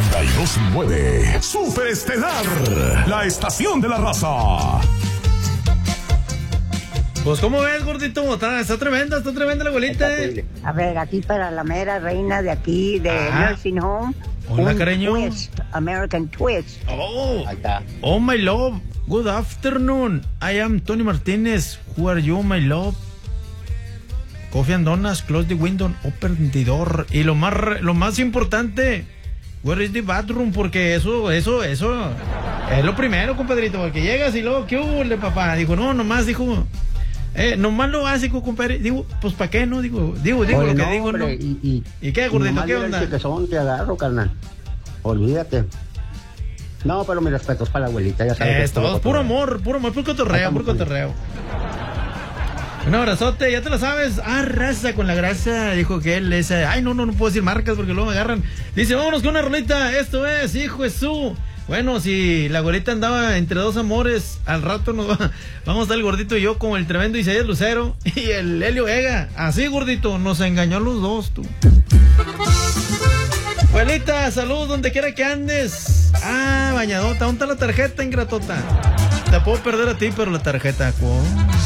92.9 Superestelar, la estación de la raza. Pues, ¿cómo ves, gordito? Está tremenda la abuelita. A ver, aquí para la mera reina de aquí, de Nursing Home. Hola, cariño. Twist, American Twist. Oh, Ahí está. oh, my love. Good afternoon. I am Tony Martínez. Who are you, my love? Coffee and donuts, close the window, open the door. Y lo más importante, where is the bathroom? Porque eso es lo primero, compadrito. Porque llegas y luego, ¿qué hubo, papá? Digo, no, nomás nomás lo básico, compadre. Digo, pues, ¿para qué no? Digo Oye, lo que no, digo, hombre, ¿no? ¿Y qué, gordito? ¿Qué onda? Que son, te agarro, carnal. Olvídate. No, pero mi respeto es para la abuelita, ya sabes. Es todo, puro amor, puro cotorreo, Un abrazote, ya te lo sabes. Raza con la grasa, dijo que él es. Ay, no puedo decir marcas porque luego me agarran. Dice, vámonos con una rolita. Esto es, hijo de su. Bueno, si la abuelita andaba entre dos amores, al rato vamos a estar el gordito y yo con el tremendo Isaías Lucero y el Helio Vega. Así, gordito, nos engañó los dos, tú. Abuelita, salud donde quiera que andes. Bañadota, ¿dónde está la tarjeta, ingratota? Te puedo perder a ti, pero la tarjeta, ¿cómo?